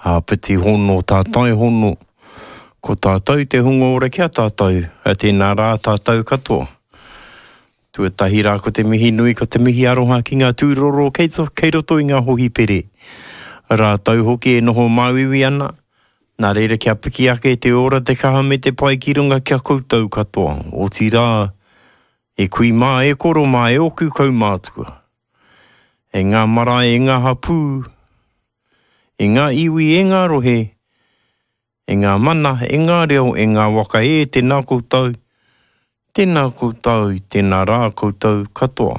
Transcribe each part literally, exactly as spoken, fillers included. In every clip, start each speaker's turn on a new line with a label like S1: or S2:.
S1: A piti hono tātai hono. Ko tātou te hunga ora kia tātou. A tēnā rā tātou katoa. Tuatahi rā ko te mihi nui, ko te mihi aroha ki ngā tūroro kei, to, kei roto i ngā hohi pere. Rā tau hoki e noho mauiwi ana. Nā reira kia piki ake te ora te kaha me te pai ki runga kia koutou katoa. O ti rā, e kui mā, e koro mā, e oku kau mātua. E ngā marae, e ngā hapū, e ngā iwi, e ngā rohe, e ngā mana, e ngā reo, e ngā waka e, tēnā koutou, tēnā koutou, tēnā rā koutou katoa.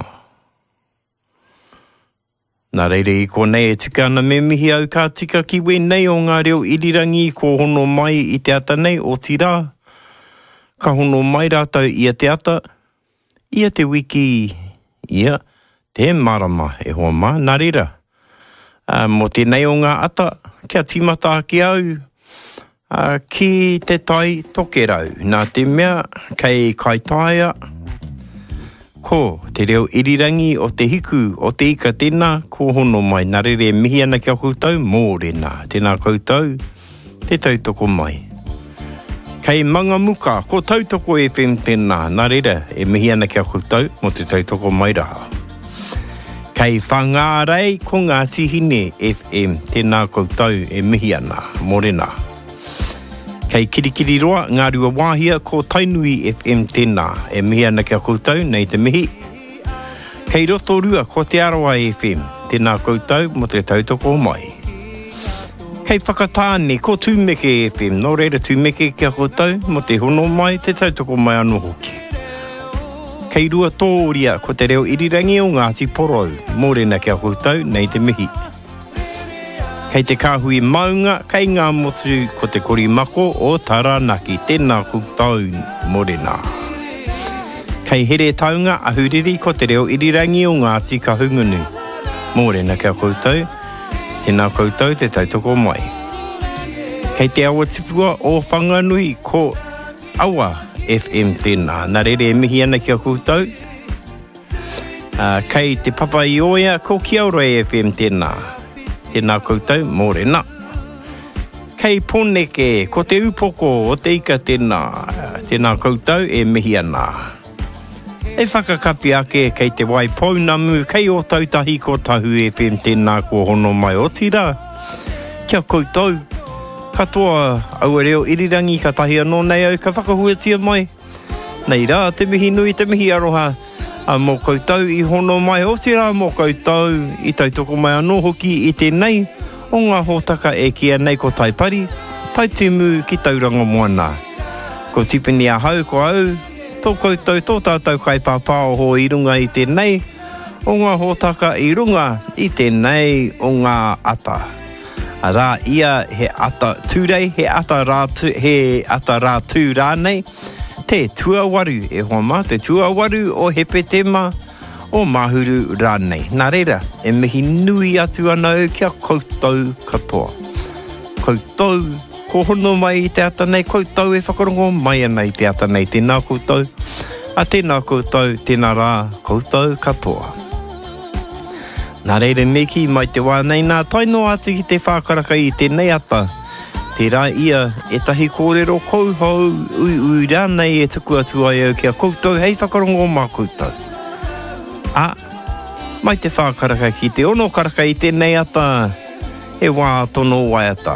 S1: Nā reire i ko nei e tika ana me mihi au ka tika ki wenei o ngā reo irirangi ko hono mai i te ata nei o ti rā. Ka hono mai rātau ia te ata, ia te wiki, ia te marama e hoa mā, nā reira. Uh, mo tēnei o ngā ata, kia timata ki au, uh, ki te tai toke rau. Nā te mea, kei kai taia, ko te reo irirangi o te hiku, o te ika tēnā, ko hono mai, nā reire mihi ana kia koutou, mō rena, tēnā koutou, te tautoko mai. Kei manga muka, ko tautoko F M tēnā, nā reire, e mihi ana kia koutou, mo te tautoko mai raha. Kei whangārei, ko ngā tihine F M, tēnā koutou, e mihi ana, mō rena. Kei kirikiri roa, ngā rua wāhia ko Tainui F M tēnā, e mihi ana kia koutou, nei te mihi. Kei Rotorua ko te Aroa F M, tēnā koutou, mo te tautoko mai. Kei Whakatāne ko Tūmeke F M, no reira Tūmeke kia koutou, mo te hono mai, te tautoko mai anō hoki. Kei Rua Tōria ko te reo irirangi o Ngāti Porou, mō rena kia koutou, nei te mihi. Kei te kāhui maunga, kei ngā motu ko te korimako o Taranaki, tēnā koutou morena. Kei here taunga ahuriri ko te reo irirangi o Ngāti Kahungunu, morena kia koutou, tēnā koutou te tautoko mai. Kei te awa tipua o Whanganui ko Awa F M tēnā, nā reire e mihi ana kia koutou. Uh, kei te Papa Ioia ko Kiaura F M tēnā, tēnā koutou, mō rena. Kei Poneke, ko te upoko o te ika tēnā, tēnā koutou, e mihi ana. E whakakapi ake kei te wai pounamu, kei o tautahi ko Tahu F M tēnā ko hono mai o tira. Kia koutou, katoa au reo irirangi ka tahi anō nei au ka whakahuatia mai. Nei rā, te mihi nui, te mihi aroha. A mō koutou i hono mai o tira, mō koutou i tautoko mai anō hoki i tēnei o ngā hōtaka e kia nei ko taipari, taitimu ki tauranga moana. Ko tipini a hau ko au, tō koutou tō tātou kai pāpāo ho i runga i tēnei, o ngā hōtaka i runga i tēnei o ngā ata. A rā ia he ata tūrei, he ata rā tū, he ata rā tū rānei, te tuawaru e hoa mā, te tuawaru o hepe tema o mahuru rānei. Nā reira, e mihi nui atu ana au kia koutou katoa. Koutou, ko hono mai i te ata nei, koutou e whakarongo mai ana i te ata nei, tēnā koutou, a tēnā koutou, tēnā rā, koutou katoa. Nā reira meki mai te wānei, nā taino atu ki te whākaraka i tēnei ata, te rā ia, e tahi kōrero kouhau, ui ui rānei e tuku atu ai au kia koutou, hei whakarongo mā koutou. A, mai te whākaraka ki te ono karaka i tēnei ata, e wā tono waiata.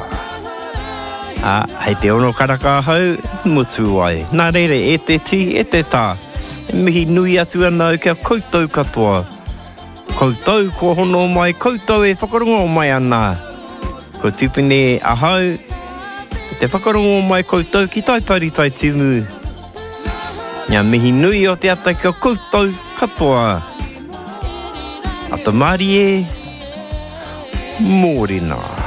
S1: A, hei te ono karaka hau, mutu ai. Nā reire, e te ti, e te tā, e mihi nui atu ana au kia koutou katoa. Koutou, ko hono mai, koutou e whakarongo mai ana. Ko tupine a hau, te whakarongo mai koutou ki taipari tai timu. Ngā mihi nui o te ata kia koutou katoa. Ata Marie, mōrena.